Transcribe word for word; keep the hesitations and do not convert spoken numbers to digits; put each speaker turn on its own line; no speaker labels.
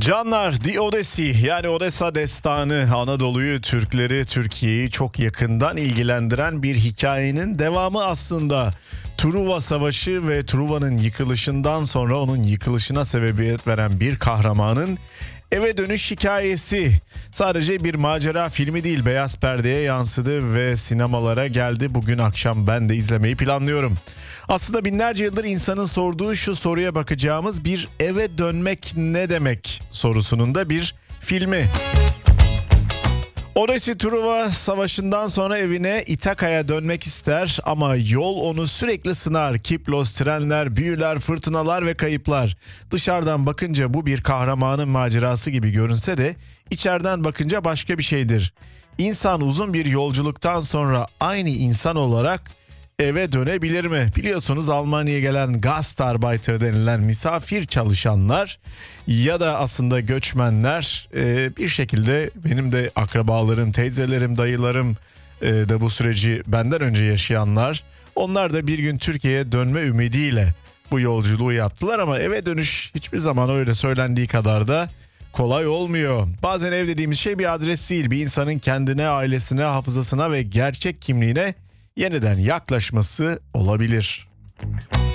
Canlar, The Odyssey yani Odessa Destanı Anadolu'yu, Türkleri, Türkiye'yi çok yakından ilgilendiren bir hikayenin devamı aslında. Truva Savaşı ve Truva'nın yıkılışından sonra onun yıkılışına sebebiyet veren bir kahramanın eve dönüş hikayesi. Sadece bir macera filmi değil, beyaz perdeye yansıdı ve sinemalara geldi. Bugün akşam ben de izlemeyi planlıyorum. Aslında binlerce yıldır insanın sorduğu şu soruya bakacağımız bir eve dönmek ne demek sorusunun da bir filmi. Odessa Truva Savaşı'ndan sonra evine İtaka'ya dönmek ister ama yol onu sürekli sınar. Kiplos, trenler, büyüler, fırtınalar ve kayıplar. Dışarıdan bakınca bu bir kahramanın macerası gibi görünse de içeriden bakınca başka bir şeydir. İnsan uzun bir yolculuktan sonra aynı insan olarak eve dönebilir mi? Biliyorsunuz Almanya'ya gelen Gastarbeiter denilen misafir çalışanlar ya da aslında göçmenler e, bir şekilde benim de akrabalarım, teyzelerim, dayılarım e, da bu süreci benden önce yaşayanlar. Onlar da bir gün Türkiye'ye dönme ümidiyle bu yolculuğu yaptılar ama eve dönüş hiçbir zaman öyle söylendiği kadar da kolay olmuyor. Bazen ev dediğimiz şey bir adres değil, bir insanın kendine, ailesine, hafızasına ve gerçek kimliğine yeniden yaklaşması olabilir.